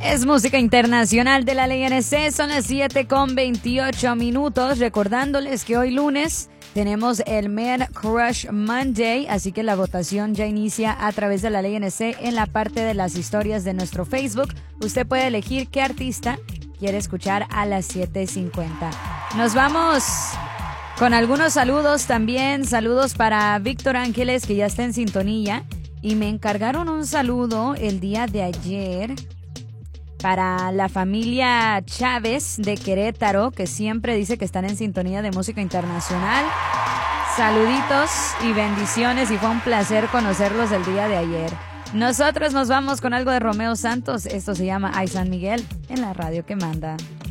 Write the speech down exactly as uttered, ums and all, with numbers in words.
Es música internacional de la Ley N C, son las siete con veintiocho minutos, recordándoles que hoy lunes tenemos el Men Crush Monday, así que la votación ya inicia a través de la Ley N C en la parte de las historias de nuestro Facebook. Usted puede elegir qué artista quiere escuchar a las siete cincuenta. Nos vamos con algunos saludos también, saludos para Víctor Ángeles, que ya está en sintonía, y me encargaron un saludo el día de ayer para la familia Chávez de Querétaro, que siempre dice que están en sintonía de música internacional. Saluditos y bendiciones, y fue un placer conocerlos el día de ayer. Nosotros nos vamos con algo de Romeo Santos. Esto se llama Ay San Miguel, en la radio que manda.